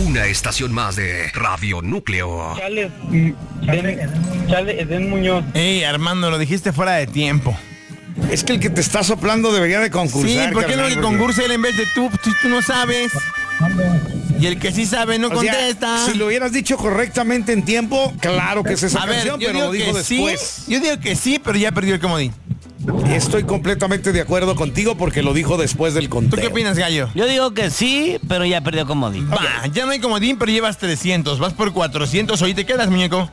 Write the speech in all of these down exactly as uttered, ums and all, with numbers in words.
una estación más de Radio Núcleo. Chale, Eden, Chale, Eden Muñoz. Ey, Armando, lo dijiste fuera de tiempo. Es que el que te está soplando debería de concursar. Sí, ¿por qué no le concursa él en vez de tú? Si tú no sabes. Y el que sí sabe no O sea, contesta. si lo hubieras dicho correctamente en tiempo, claro que es esa A ver, canción, yo pero digo lo dijo que después. sí. Yo digo que sí, pero ya perdió el comodín. Estoy completamente de acuerdo contigo porque lo dijo después del conteo. ¿Tú qué opinas, Gallo? Yo digo que sí, pero ya perdió comodín. Va, ya no hay comodín, pero llevas trescientos. Vas por cuatrocientos. Hoy te quedas, muñeco.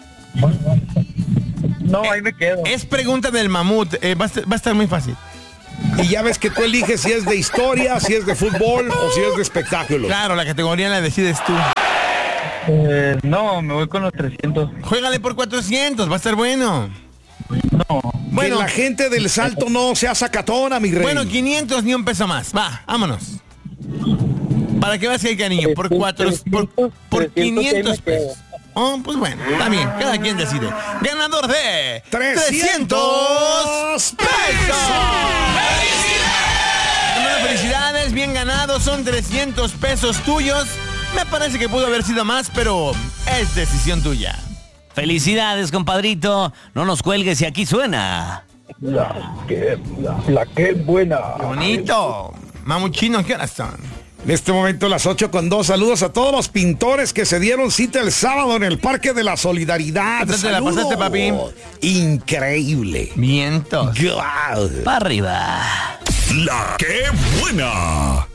No, ahí me quedo. Es pregunta del mamut. Eh, va, a estar, va a estar muy fácil. Y ya ves que tú eliges si es de historia, si es de fútbol o si es de espectáculos. Claro, la categoría la decides tú. Eh, no, me voy con los trescientos. Juégale por cuatrocientos, va a estar bueno. No. Bueno, Bueno, que la gente del Salto no sea sacatona, mi rey. bueno, quinientos ni un peso más. Va, vámonos. Para que veas que hay cariño. Por cuatro, por, por quinientos pesos. Oh, pues bueno, está bien, cada quien decide. Ganador de trescientos pesos. ¡Felicidades! Felicidades, bien ganado, son trescientos pesos tuyos. Me parece que pudo haber sido más, pero es decisión tuya. Felicidades, compadrito. No nos cuelgues y aquí suena. La que, la, la que es buena. Qué bonito. Mamuchino, ¿qué horas son? En este momento las ocho con dos. Saludos a todos los pintores que se dieron cita el sábado en el Parque de la Solidaridad. ¿Qué tal te la Saludos. pasaste, papi? Increíble. Vientos. Guau. Para arriba. La que buena.